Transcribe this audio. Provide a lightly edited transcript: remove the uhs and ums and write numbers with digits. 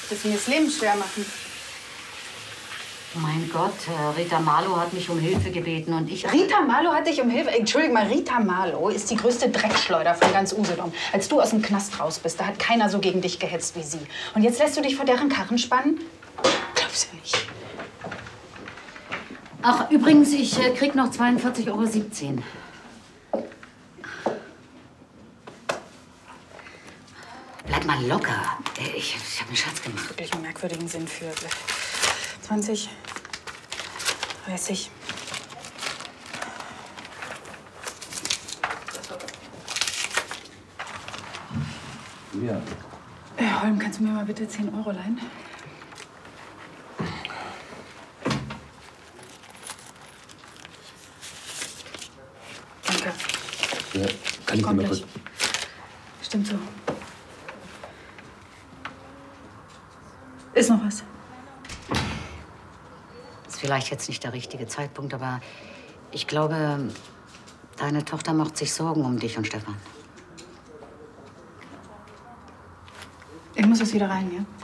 dass Sie mir das Leben schwer machen. Mein Gott, Rita Marlow hat mich um Hilfe gebeten und ich... Rita Marlow hat dich um Hilfe? Entschuldige mal, Rita Marlow ist die größte Dreckschleuder von ganz Usedom. Als du aus dem Knast raus bist, da hat keiner so gegen dich gehetzt wie sie. Und jetzt lässt du dich vor deren Karren spannen? Glaubst du nicht. Ach, übrigens, ich krieg noch 42,17 €. Bleib mal locker. Ich hab einen Schatz gemacht. Wirklich einen merkwürdigen Sinn für 20, 30. Ja. Herr Holm, kannst du mir mal bitte 10 € leihen? Danke. Ja, kann ich dir mal kurz... Stimmt so. Ist noch was? Ist vielleicht jetzt nicht der richtige Zeitpunkt, aber ich glaube, deine Tochter macht sich Sorgen um dich und Stefan. Ich muss jetzt wieder rein, ja?